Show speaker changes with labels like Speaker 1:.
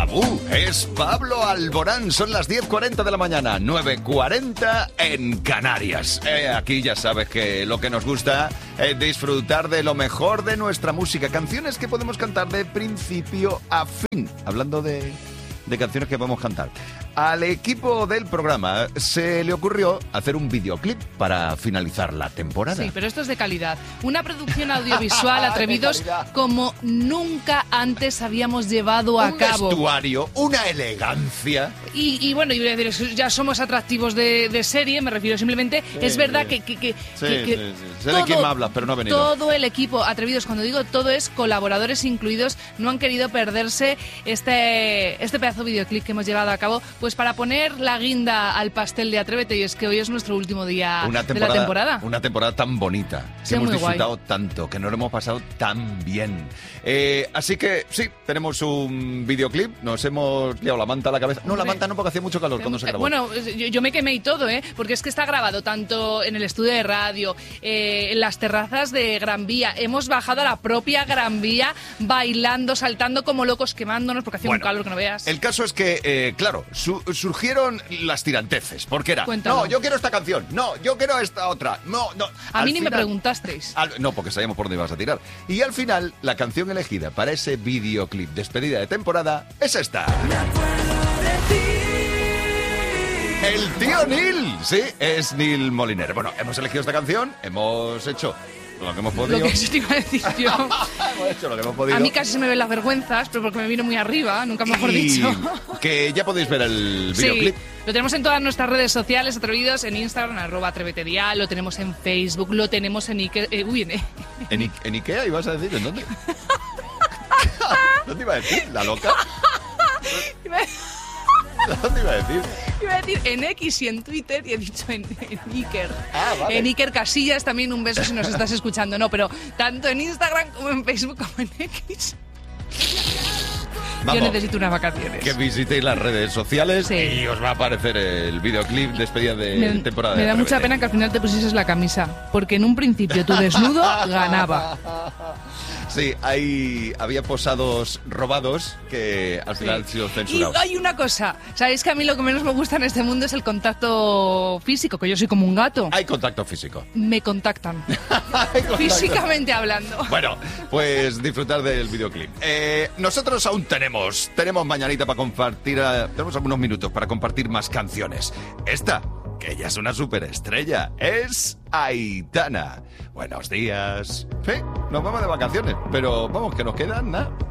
Speaker 1: Tabú, es Pablo Alborán, son las 10:40 de la mañana, 9:40 en Canarias. Aquí ya sabes que lo que nos gusta es disfrutar de lo mejor de nuestra música, canciones que podemos cantar de principio a fin, hablando de canciones que podemos cantar. Al equipo del programa se le ocurrió hacer un videoclip para finalizar la temporada.
Speaker 2: Sí, pero esto es de calidad. Una producción audiovisual, atrevidos, como nunca antes habíamos llevado a cabo.
Speaker 1: Un vestuario, una elegancia.
Speaker 2: Y bueno, yo voy a decir, ya somos atractivos de serie, me refiero simplemente. Sí, es verdad que
Speaker 1: sé de quién me hablas, pero no ha venido.
Speaker 2: Todo el equipo, atrevidos, cuando digo todo es colaboradores incluidos, no han querido perderse este pedazo de videoclip que hemos llevado a cabo, pues para poner la guinda al pastel de Atrévete, y es que hoy es nuestro último día de la temporada.
Speaker 1: Una temporada tan bonita,
Speaker 2: sí,
Speaker 1: que hemos disfrutado tanto, que nos lo hemos pasado tan bien. Así que sí, tenemos un videoclip, nos hemos liado la manta a la cabeza. No, la manta no, porque hacía mucho calor cuando se grabó.
Speaker 2: Bueno, yo me quemé y todo, porque es que está grabado tanto en el estudio de radio, en las terrazas de Gran Vía. Hemos bajado a la propia Gran Vía bailando, saltando como locos, quemándonos, porque hacía un calor que no veas.
Speaker 1: El caso es que, claro, surgieron las tiranteces, porque era,
Speaker 2: Cuéntalo.
Speaker 1: No, yo quiero esta canción, no, yo quiero esta otra, no.
Speaker 2: A mí ni me preguntasteis.
Speaker 1: No, porque sabíamos por dónde ibas a tirar. Y al final, la canción elegida para ese videoclip despedida de temporada es esta. Me acuerdo de ti. El tío Neil, sí, es Neil Moliner. Bueno, hemos elegido esta canción, hemos hecho lo que hemos podido.
Speaker 2: Lo que te iba a decir yo.
Speaker 1: Hemos hecho lo que hemos podido.
Speaker 2: A mí casi se me ven las vergüenzas, pero porque me vino muy arriba, nunca mejor dicho.
Speaker 1: Que ya podéis ver el videoclip.
Speaker 2: Sí, lo tenemos en todas nuestras redes sociales, atrevidos, en Instagram, @atrevetedia, lo tenemos en Facebook, lo tenemos en Ikea.
Speaker 1: ¿En Ikea ibas a decir? ¿En dónde? ¿Dónde iba a decir? ¿La loca? ¿Dónde iba a decir?
Speaker 2: Iba a decir en X y en Twitter, y he dicho en Iker.
Speaker 1: Vale.
Speaker 2: En Iker Casillas también, un beso si nos estás escuchando. No, pero tanto en Instagram como en Facebook como en X.
Speaker 1: Vamos,
Speaker 2: yo necesito unas vacaciones.
Speaker 1: Que visitéis las redes sociales y os va a aparecer el videoclip despedida de temporada.
Speaker 2: Me da mucha pena que al final te pusieses la camisa, porque en un principio tu desnudo ganaba.
Speaker 1: Sí, había posados robados que al final han sido censurados.
Speaker 2: Y hay una cosa, ¿sabéis que a mí lo que menos me gusta en este mundo es el contacto físico? Que yo soy como un gato.
Speaker 1: Hay contacto físico.
Speaker 2: Me contactan. Físicamente hablando.
Speaker 1: Bueno, pues disfrutar del videoclip. Nosotros aún tenemos mañanita para compartir, tenemos algunos minutos para compartir más canciones. Esta, que ella es una superestrella, es Aitana. Buenos días. Sí, nos vamos de vacaciones, pero vamos, que nos quedan nada.